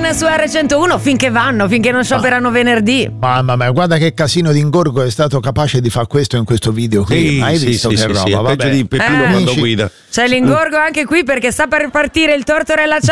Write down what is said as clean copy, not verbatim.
One su R101 finché non scioperano venerdì. Mamma mia, guarda che casino di ingorgo è stato capace di fare questo in questo video qui. Hai visto che roba? Peggio di Peppino quando guida. C'è l'ingorgo anche qui perché sta per partire il Tortorella